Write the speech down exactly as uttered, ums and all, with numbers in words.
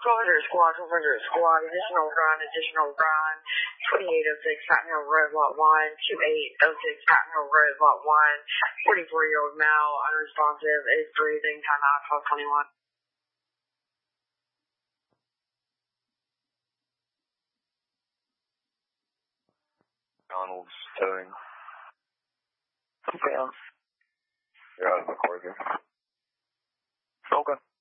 twelve hundred squad, twelve hundred squad, additional run, additional run, twenty-eight oh six Fountain Hill Road, Lot one, twenty-eight oh six Fountain Hill Road, Lot one, forty-four-year-old male, unresponsive, is breathing, time out, twelve twenty-one. Donald's towing. Okay. You're out of the corridor. Okay.